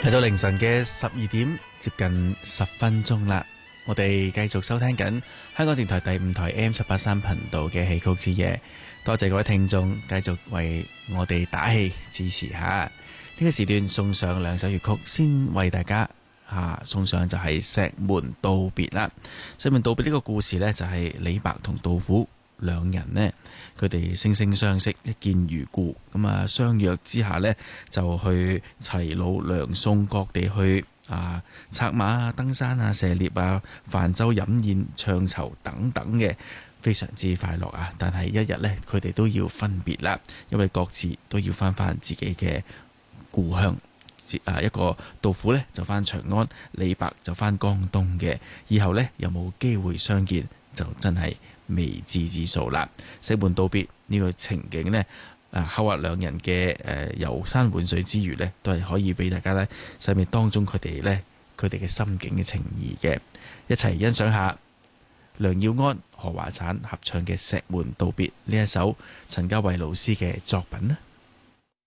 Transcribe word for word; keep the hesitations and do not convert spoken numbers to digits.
嚟到凌晨嘅十二點，接近十分鐘啦。我哋繼續收聽緊香港電台第五台 M 七八三頻道嘅戲曲之夜。多謝各位聽眾繼續為我哋打氣支持下。呢、這個時段送上兩首粵曲，先為大家啊送上就係石門道別啦。石門道別呢個故事呢，就係李白同杜甫兩人呢，佢哋惺惺相惜，一見如故。咁啊，相約之下呢，就去齊魯梁宋各地去啊策馬啊、登山啊、射獵啊、泛舟飲宴、唱酬等等嘅，非常之快樂啊！但係一日呢，佢哋都要分別啦，因為各自都要翻翻自己嘅故鄉。啊，一個杜甫呢就翻長安，李白就翻江東嘅。以後呢，有冇機會相見，就真係未知之數啦。石門道別呢個情景呢，啊，刻畫兩人嘅誒遊山玩水之餘呢，都係可以俾大家呢，細味當中佢哋呢，佢哋嘅心境嘅情誼嘅，一齊欣賞下梁耀安、何華產合唱嘅《石門道別》呢一首陳家慧老師嘅作品啦。